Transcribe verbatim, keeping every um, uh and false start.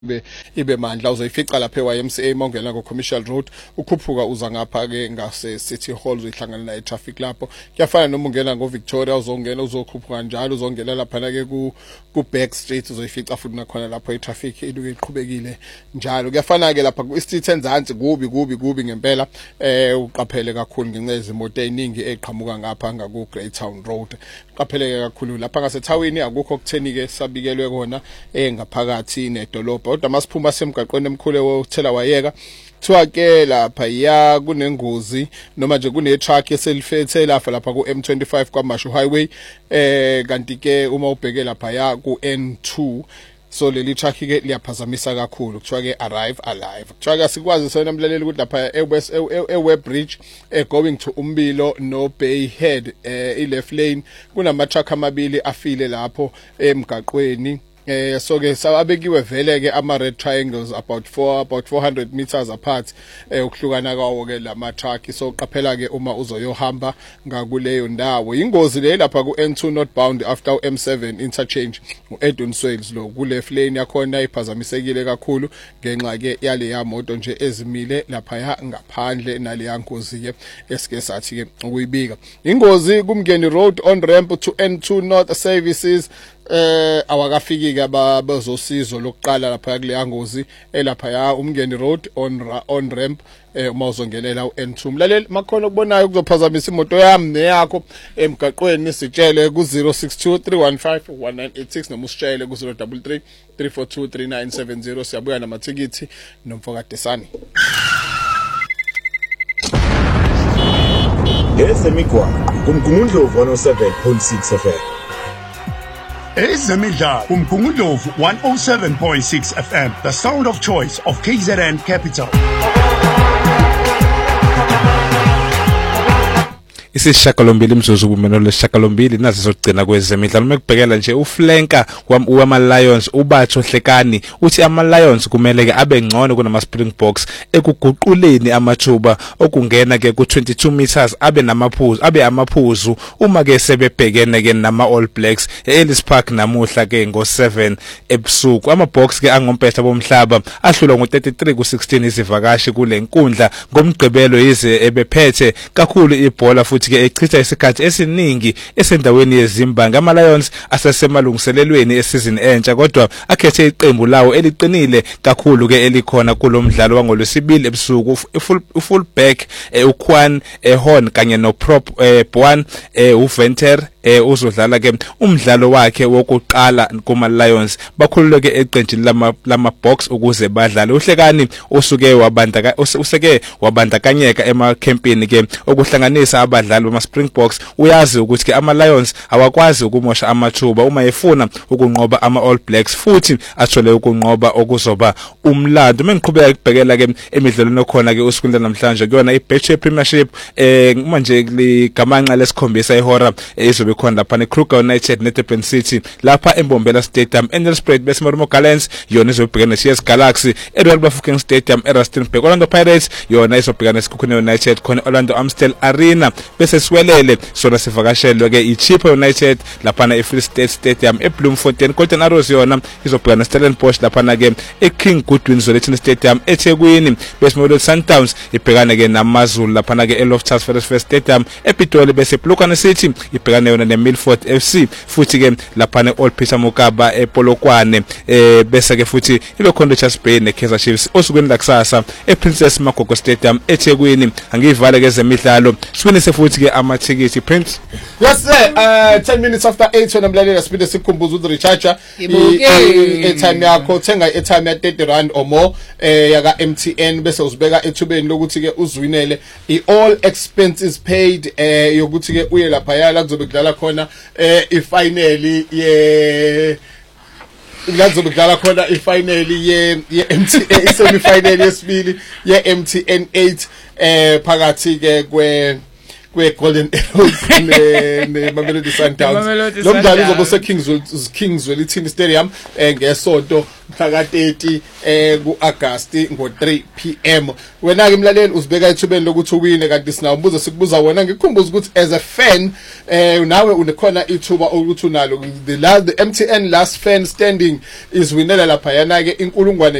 be ibe mandla uzoyifica lapha e-Y M C A mawungena ku Commercial Road ukhuphuka uza ngapha ke ngase City Hall uzohlangana na traffic lapho kuyafana noma ungena ngo Victoria uzongena uzokhuphuka njalo uzongena lapha na ke ku ku Back Street uzoyifica futhi nakhona lapho i-traffic iduke iqhubekile njalo kuyafana ke lapha ku Street enzansi kubi kubi kubi ngempela eh uqaphele kakhulu ngenxa yezimoto eziningi eqhamuka ngapha ngaku Greytown Road qapheleke kakhulu lapha ngasethawini akukho kutheni ke sabikelwe kona eh ngaphakathi nedolobha kodwa masiphuma semgaqweni emkhulu wokuthela wayeka kuthiwa ke lapha ya kunengozi noma nje kune truck eselifethe lapha lapha ku M twenty-five kwaMashu Highway eh kanti ke uma ubheke lapha ya ku N two so leli truck ke liyaphazamisa kakhulu kuthiwa ke arrive alive kuthiwa ke sikwazi sona mlaleli ukuthi lapha e Web Bridge e going to Umbilo no Bay Head eh i left lane kunama truck amabili afile lapho emgaqweni eh so ke sabekiwe vele ke ama red triangles about four about four hundred meters apart eh ukuhlukana kwawo ke lama truck so qaphela ke uma uzoyohamba ngakuleyo ndawo ingozi le lapha ku N two northbound after M seven interchange uEdwin Swales lo ku left lane yakhona iphazamisekile kakhulu ngenxa ke yale ya moto nje ezimile lapha ya ngaphandle nale yangozi ke esike sathi ke ukuyibika ingozi kumngeni road on ramp to N two north services eh awakafiki ke abazosizo lokuqala lapha kule yangozi elapha ya umngeni road on on ramp eh uma uzongelela u N two mlaleli makhona ukubonayo kuzophazamisa imoto yami neyakho emgaqweni sitshele ku zero six two three one five one nine eight six noma usitshele ku zero three three three four two three nine seven zero siyabuya namathikithi nomfokadesani ezemigwaqo kumgungundlovu one oh seven point six F M Ezemidlalo kumgungundlovu one oh seven point six F M, the sound of choice of K Z N Capital. Isishakalombili imzuzu kumeno lesishakalombili nazo zogcina kwezemidlalo mekubhekela nje uFlanka wama Lions ubatho Hlekani uthi ama Lions kumele ke abe ngcono kunama Springboks ekuguquleni amathuba okungena ke ku twenty-two meters abe namaphuzu abe amaphuzu uma ke sebebhekene ke nama All Blacks eEllis Park namuhla ke ngo seven ebusuku ama Boks ke angompetha bomhlaba ahlulwa ngo thirty-three ku sixteen izivakashi kule nkundla ngomgqibelo yize ebephethe kakhulu ibhola futhi ke echitha isikhathi esiningi esendaweni yeZimbabwe ama Lions asesemalungiselelweni esizini entsha kodwa akhethe iqembu lawo eliqinile kakhulu ke elikhona kulomdlalo wangolwesibili ebusuku ufull back uKwan Horn kanye no prop Bwan uVenter eh uzodlala ke umdlalo wakhe wokuqala kuma Lions bakhululeke eqenjini lama lama Boks ukuze badlale uhlekani usuke wabandaka useke wabandakanyeka ema campaign ke okuhlanganisa abadlali bama Springboks uyazi ukuthi ke ama Lions awakwazi ukumosha amathuba uma efuna ukunqoba ama All Blacks futhi athole ukunqoba okuzoba umlando mengiqhubeka ukubhekela ke emidlalweni okhona ke usuku namhlanje kuyona iBetway Premiership eh manje ligamanqa lesikhombisa ehora izobe khona lapha neKruger United neDurban City lapha eMbombela Stadium eNelspruit bese Marumo Gallants yona izobhekana neCS Galaxy eRoyal Bafokeng Stadium eRustenburg Orlando Pirates yona izobhekana neSkhukune United khona Orlando Amstel Arena bese siwelele sona sivakashelwe ke iChippa United lapha na eFree State Stadium eBloemfontein Golden Arrows yona izobhekana neStellenbosch lapha na ke eKing Goodwin Zoletini Stadium eThekwini bese Mamelodi Sundowns ibhekana ke namaZulu lapha na ke eLoftus Versfest Stadium ePitoli bese Polokwane City ibhekana yona neMilford F C futhi ke lapha neOld Peter Mokaba ePolokwane eh bese ke futhi ibe khona Richards Bay neKaizer Chiefs osukwini lakusasa ePrincess Magogo Stadium eThekwini angivale ke zemidlalo siwinise futhi ke amathikithi Prince. Yes sir, uh ten minutes after eight wena mlaleli speed sikhumbuza ukuthi recharge airtime yakho thenga airtime ya thirty rand or more eh yaka M T N bese uzibeka ethubeni lokuthi ke uzwinele i all expenses paid eh yokuthi ke uye lapha yala kuzobe kudlala khona eh ifinali ye Lazo bekudlala khona ifinal ye ye M T N semi final yesibili ye M T N eight eh phakathi ke kwe kwe Golden Arrows ne ne Mamelodi Sundowns. Lo mdlalo uzobe use Kingswell Kingswell Ithini Stadium eh ngesonto mhla thirty eh ku August ngo three p m Wena ke mlaleli uzibeka ethubeni lokuthi uwine kanti sina umbuzo sikubuza wena ngikukhumbuza ukuthi as a fan eh nawe unekhona ithuba ukuthi unalo the last the M T N last fan standing is winela lapha yana ke inkulungwane